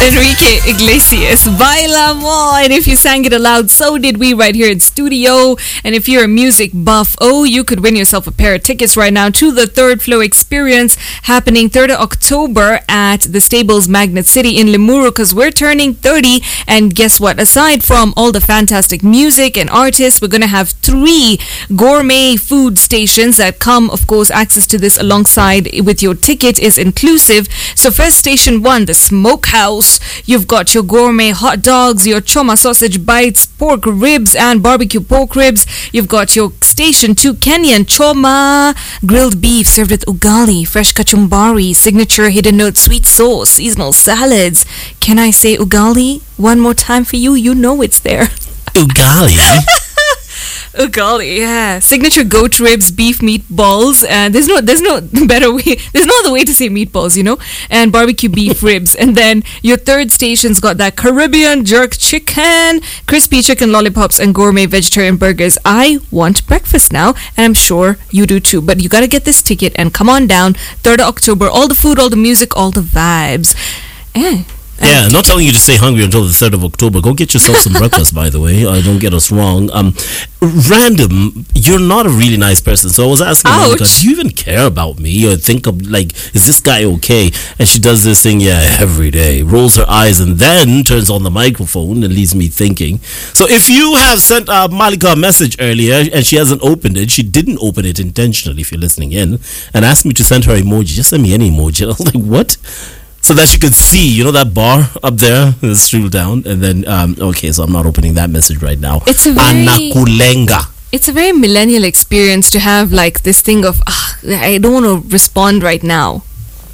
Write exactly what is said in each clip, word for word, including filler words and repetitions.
Enrique Iglesias, Baila Mo. And if you sang it aloud, so did we right here in studio. And if you're a music buff, oh, you could win yourself a pair of tickets right now to the Third Flow Experience happening third of October at the Stables Magnet City in Limuru, because we're turning thirty. And guess what? Aside from all the fantastic music and artists, we're going to have three gourmet food stations that come, of course, access to this alongside with your ticket is inclusive. So first, station one, the Smokehouse. You've got your gourmet hot dogs, your choma sausage bites, pork ribs and barbecue pork ribs. You've got your station two, Kenyan choma, grilled beef served with ugali, fresh kachumbari, signature hidden note sweet sauce, seasonal salads. Can I say ugali one more time for you? You know it's there. Ugali? Ugali, yeah. Signature goat ribs, beef meatballs, and there's no there's no better way, there's no other way to say meatballs, you know, and barbecue beef ribs. And then your third station's got that Caribbean jerk chicken, crispy chicken lollipops, and gourmet vegetarian burgers. I want breakfast now, and I'm sure you do too. But you gotta get this ticket and come on down, third of October. All the food, all the music, all the vibes. Eh. Yeah, not telling you to stay hungry until the third of October. Go get yourself some breakfast, by the way. Uh, don't get us wrong. Um, random, you're not a really nice person. So I was asking Monica, do you even care about me? Or think of, like, is this guy okay? And she does this thing, yeah, every day. Rolls her eyes and then turns on the microphone and leaves me thinking. So if you have sent uh, Malika a message earlier and she hasn't opened it, she didn't open it intentionally, if you're listening in, and asked me to send her emoji. Just send me any emoji. I was like, what? So that she could see, you know, that bar up there, scroll down, and then, um, okay, so I'm not opening that message right now. It's a very, Anakulenga. It's a very millennial experience to have, like, this thing of, ah, I don't want to respond right now.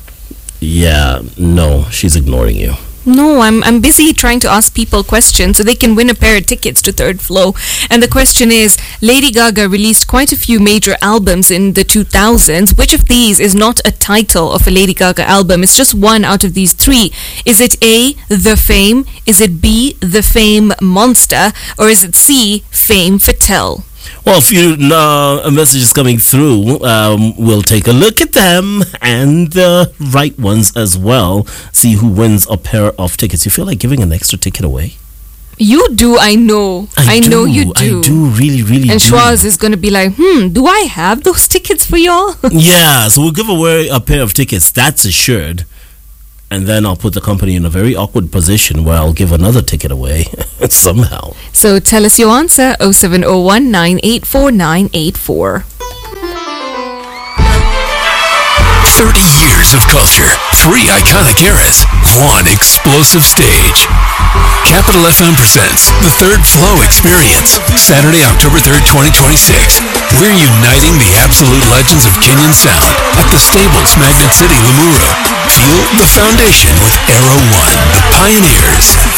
Yeah, no, she's ignoring you. No, I'm I'm busy trying to ask people questions so they can win a pair of tickets to Third Flow. And the question is, Lady Gaga released quite a few major albums in the two thousands. Which of these is not a title of a Lady Gaga album? It's just one out of these three. Is it A, The Fame? Is it B, The Fame Monster? Or is it C, Fame Fatale? Well, if you uh, a message is coming through, um, we'll take a look at them and the right ones as well. See who wins a pair of tickets. You feel like giving an extra ticket away? You do, I know. I, I do, know you do. I do, really, really And do. Schwaz is going to be like, hmm, do I have those tickets for y'all? Yeah, so we'll give away a pair of tickets. That's assured. And then I'll put the company in a very awkward position where I'll give another ticket away somehow. So tell us your answer, oh seven oh one, nine eight four, nine eight four. thirty years of culture, three iconic eras, one explosive stage. Capital F M presents the Third Flow Experience, Saturday, October third, twenty twenty-six. We're uniting the absolute legends of Kenyan sound at the Stables Magnet City, Limuru. Feel the foundation with Era One, the pioneers.